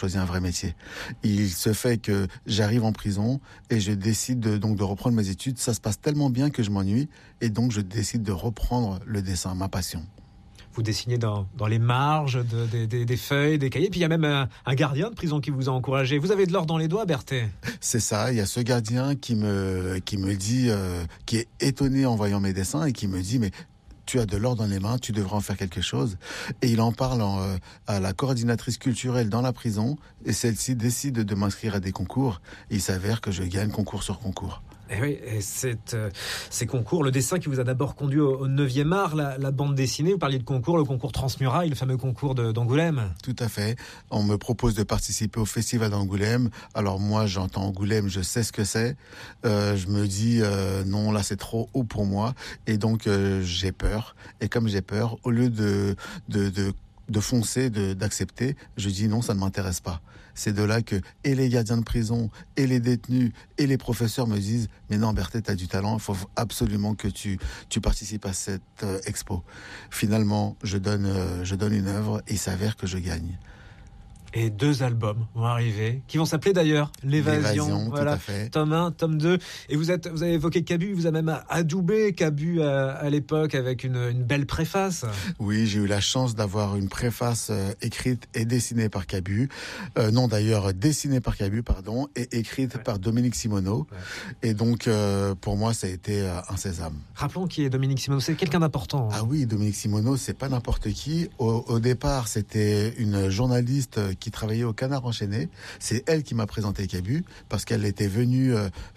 choisi un vrai métier. Il se fait que j'arrive en prison et je décide donc de reprendre mes études. Ça se passe tellement bien que je m'ennuie et donc je décide de reprendre le dessin, ma passion. Vous dessinez dans les marges des feuilles, des cahiers. Puis il y a même un gardien de prison qui vous a encouragé. Vous avez de l'or dans les doigts, Berthet. C'est ça. Il y a ce gardien qui me dit, qui est étonné en voyant mes dessins et qui me dit, mais tu as de l'or dans les mains, tu devrais en faire quelque chose. Et il en parle à la coordinatrice culturelle dans la prison. Et celle-ci décide de m'inscrire à des concours. Et il s'avère que je gagne concours sur concours. Et oui, et ces concours, le dessin qui vous a d'abord conduit au 9e art, la bande dessinée, vous parliez de concours, le concours Transmuraille, le fameux concours d'Angoulême. Tout à fait. On me propose de participer au festival d'Angoulême. Alors moi, j'entends Angoulême, je sais ce que c'est. Je me dis, non, là, c'est trop haut pour moi. Et donc, j'ai peur. Et comme j'ai peur, au lieu de foncer, d'accepter, je dis non, ça ne m'intéresse pas. C'est de là que et les gardiens de prison, et les détenus, et les professeurs me disent « Mais non, Berthet, t'as du talent, il faut absolument que tu participes à cette expo. » Finalement, je donne une œuvre et il s'avère que je gagne. Et 2 albums vont arriver, qui vont s'appeler d'ailleurs L'Évasion, voilà, tout à fait. Tome 1, tome 2. Et vous avez évoqué Cabu, vous avez même adoubé Cabu à l'époque avec une belle préface. Oui, j'ai eu la chance d'avoir une préface écrite et dessinée par Cabu. Non, d'ailleurs, dessinée par Cabu, pardon, et écrite par Dominique Simoneau. Ouais. Et donc, pour moi, ça a été un sésame. Rappelons qui est Dominique Simoneau, c'est quelqu'un d'important. Ah oui, Dominique Simoneau, c'est pas n'importe qui. Au départ, c'était une journaliste qui travaillait au Canard enchaîné. C'est elle qui m'a présenté Cabu parce qu'elle était venue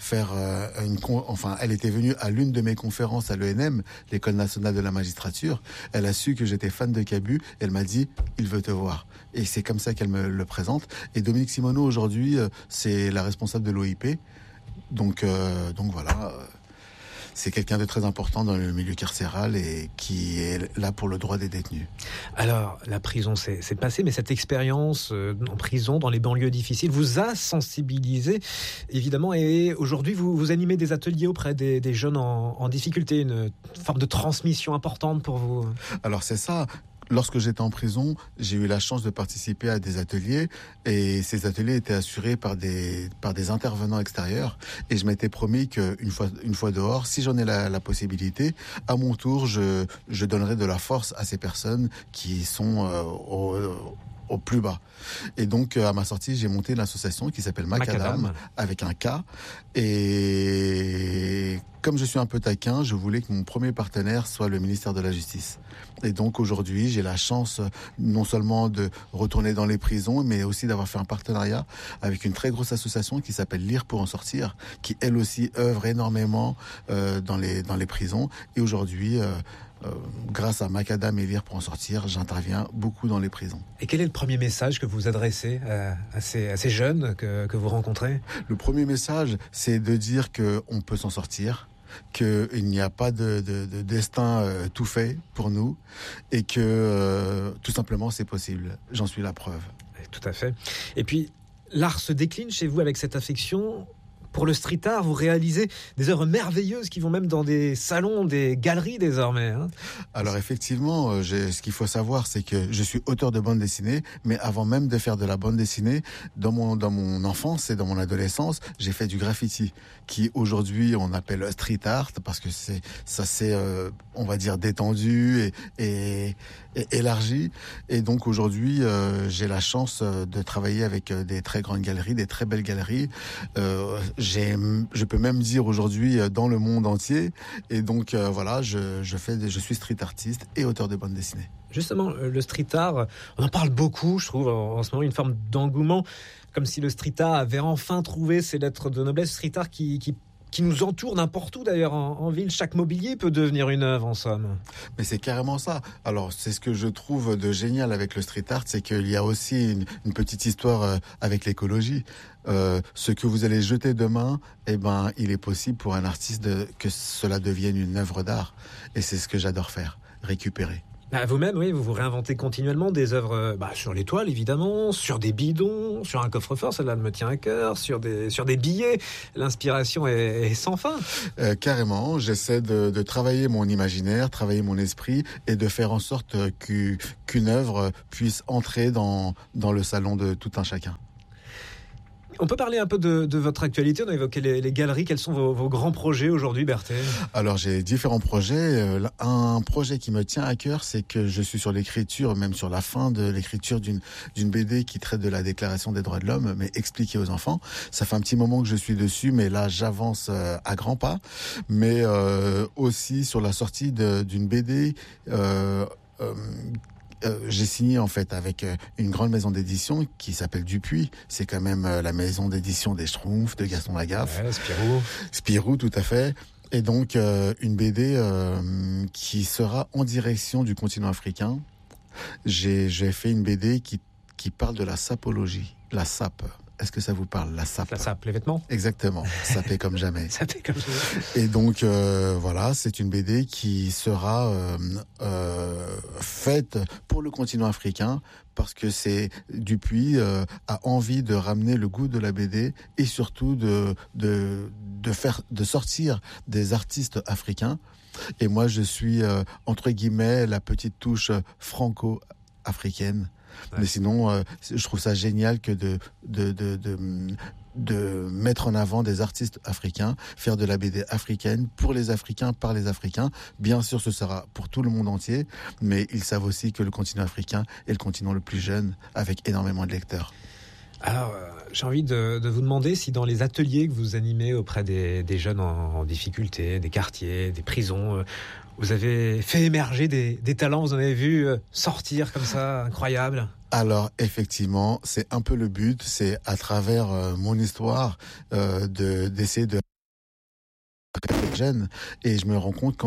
elle était venue à l'une de mes conférences à l'ENM, l'École nationale de la magistrature. Elle a su que j'étais fan de Cabu. Elle m'a dit, il veut te voir. Et c'est comme ça qu'elle me le présente. Et Dominique Simoneau, aujourd'hui, c'est la responsable de l'OIP. Donc voilà. C'est quelqu'un de très important dans le milieu carcéral et qui est là pour le droit des détenus. Alors, la prison, c'est passé, mais cette expérience en prison, dans les banlieues difficiles, vous a sensibilisé, évidemment, et aujourd'hui, vous animez des ateliers auprès des jeunes en difficulté, une forme de transmission importante pour vous. Alors, c'est ça. Lorsque j'étais en prison, j'ai eu la chance de participer à des ateliers et ces ateliers étaient assurés par des intervenants extérieurs et je m'étais promis qu'une fois dehors, si j'en ai la possibilité, à mon tour, je donnerai de la force à ces personnes qui sont au plus bas. Et donc, à ma sortie, j'ai monté une association qui s'appelle Macadam, avec un K. Et comme je suis un peu taquin, je voulais que mon premier partenaire soit le ministère de la Justice. Et donc, aujourd'hui, j'ai la chance non seulement de retourner dans les prisons, mais aussi d'avoir fait un partenariat avec une très grosse association qui s'appelle Lire pour en sortir, qui, elle aussi, œuvre énormément dans les prisons. Et aujourd'hui, grâce à Macadam et Lire pour en sortir, j'interviens beaucoup dans les prisons. Et quel est le premier message que vous adressez à ces jeunes que vous rencontrez ? Le premier message, c'est de dire qu'on peut s'en sortir, qu'il n'y a pas de destin tout fait pour nous et que tout simplement c'est possible. J'en suis la preuve. Tout à fait. Et puis, l'art se décline chez vous avec cette affection. Pour le street art, vous réalisez des œuvres merveilleuses qui vont même dans des salons, des galeries désormais. Hein. Alors effectivement, ce qu'il faut savoir, c'est que je suis auteur de bande dessinée, mais avant même de faire de la bande dessinée, dans mon enfance et dans mon adolescence, j'ai fait du graffiti, qui aujourd'hui on appelle street art, parce que c'est on va dire détendu et élargi. Et donc aujourd'hui, j'ai la chance de travailler avec des très grandes galeries, des très belles galeries. Je peux même dire aujourd'hui dans le monde entier. Et donc voilà, je suis street artiste et auteur de bande dessinée. Justement, le street art, on en parle beaucoup, je trouve, en ce moment, une forme d'engouement, comme si le street art avait enfin trouvé ses lettres de noblesse. Street art qui nous entoure n'importe où d'ailleurs en ville. Chaque mobilier peut devenir une œuvre en somme. Mais c'est carrément ça. Alors c'est ce que je trouve de génial avec le street art, c'est qu'il y a aussi une petite histoire avec l'écologie. Ce que vous allez jeter demain, il est possible pour un artiste que cela devienne une œuvre d'art. Et c'est ce que j'adore faire, récupérer. Vous-même, oui, vous vous réinventez continuellement des œuvres sur les toiles, évidemment, sur des bidons, sur un coffre-fort, celle-là me tient à cœur, sur des billets. L'inspiration est sans fin. Carrément, j'essaie de travailler mon imaginaire, travailler mon esprit et de faire en sorte qu'une œuvre puisse entrer dans le salon de tout un chacun. On peut parler un peu de votre actualité. On a évoqué les galeries. Quels sont vos grands projets aujourd'hui, Berthé ? Alors, j'ai différents projets. Un projet qui me tient à cœur, c'est que je suis sur l'écriture, même sur la fin de l'écriture d'une BD qui traite de la Déclaration des droits de l'homme, mais expliquée aux enfants. Ça fait un petit moment que je suis dessus, mais là, j'avance à grands pas. Mais aussi sur la sortie d'une BD... j'ai signé en fait avec une grande maison d'édition qui s'appelle Dupuis. C'est quand même la maison d'édition des Schtroumpfs, de Gaston Lagaffe. Ouais, Spirou, tout à fait. Et donc une BD qui sera en direction du continent africain. J'ai fait une BD qui parle de la sapologie, la sape. Est-ce que ça vous parle, la sape ? La sape, les vêtements ? Exactement, sapé comme jamais. Sapé comme jamais. Et donc, voilà, c'est une BD qui sera faite pour le continent africain parce que Dupuis a envie de ramener le goût de la BD et surtout de sortir des artistes africains. Et moi, je suis, entre guillemets, la petite touche franco-africaine. Ouais. Mais sinon, je trouve ça génial que de mettre en avant des artistes africains, faire de la BD africaine pour les Africains, par les Africains. Bien sûr, ce sera pour tout le monde entier, mais ils savent aussi que le continent africain est le continent le plus jeune, avec énormément de lecteurs. Alors, j'ai envie de vous demander si dans les ateliers que vous animez auprès des jeunes en difficulté, des quartiers, des prisons, vous avez fait émerger des talents, vous en avez vu sortir comme ça, incroyable. Alors effectivement, c'est un peu le but, c'est à travers mon histoire d'essayer de les jeunes. Et je me rends compte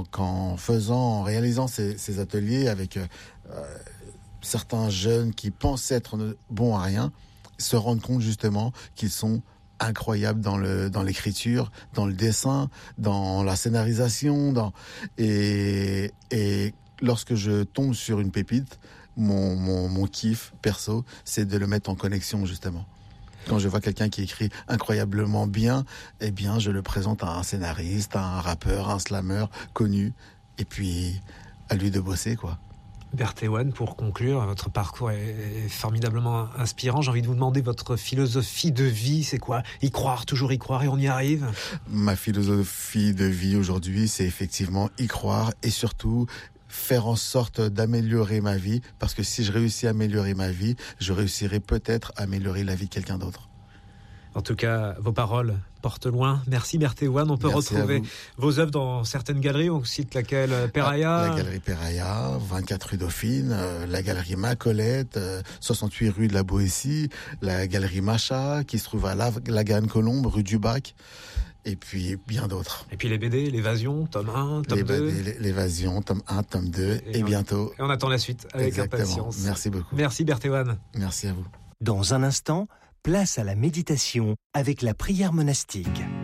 en réalisant ces ateliers avec certains jeunes qui pensent être bons à rien, se rendre compte justement qu'ils sont incroyables dans l'écriture, dans le dessin, dans la scénarisation, et lorsque je tombe sur une pépite, mon kiff perso, c'est de le mettre en connexion justement. Quand je vois quelqu'un qui écrit incroyablement bien, eh bien je le présente à un scénariste, à un rappeur, à un slammer connu, et puis à lui de bosser quoi. Berthé One, pour conclure, votre parcours est formidablement inspirant. J'ai envie de vous demander votre philosophie de vie, c'est quoi ? Y croire, toujours y croire et on y arrive ? Ma philosophie de vie aujourd'hui, c'est effectivement y croire et surtout faire en sorte d'améliorer ma vie, parce que si je réussis à améliorer ma vie, je réussirai peut-être à améliorer la vie de quelqu'un d'autre. En tout cas, vos paroles portent loin. Merci Berthé One. On peut retrouver vos œuvres dans certaines galeries. On cite laquelle ? Peraya ? La galerie Peraya, 24 rue Dauphine, la galerie Macolette, 68 rue de la Boétie, la galerie Macha, qui se trouve à Lagane-Colombe, rue du Bac. Et puis bien d'autres. Et puis les BD, l'Évasion, tome 1, tome 2. L'Évasion, tome 1, tome 2, et bientôt. Et on attend la suite avec impatience. Merci beaucoup. Merci Berthé One. Merci à vous. Dans un instant, place à la méditation avec la prière monastique.